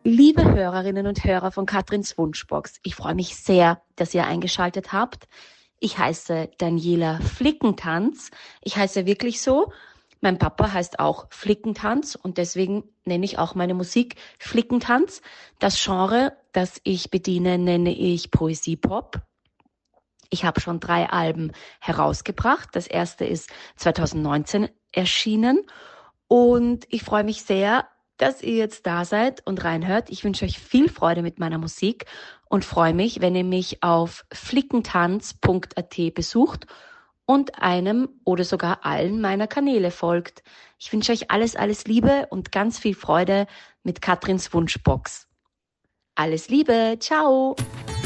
Liebe Hörerinnen und Hörer von Katrins Wunschbox, ich freue mich sehr, dass ihr eingeschaltet habt. Ich heiße Daniela Flickentanz. Ich heiße wirklich so. Mein Papa heißt auch Flickentanz und deswegen nenne ich auch meine Musik Flickentanz. Das Genre, das ich bediene, nenne ich Poesie-Pop. Ich habe schon 3 Alben herausgebracht. Das erste ist 2019 erschienen und ich freue mich sehr, dass ihr jetzt da seid und reinhört. Ich wünsche euch viel Freude mit meiner Musik und freue mich, wenn ihr mich auf flickentanz.at besucht und einem oder sogar allen meiner Kanäle folgt. Ich wünsche euch alles Liebe und ganz viel Freude mit Katrins Wunschbox. Alles Liebe, ciao!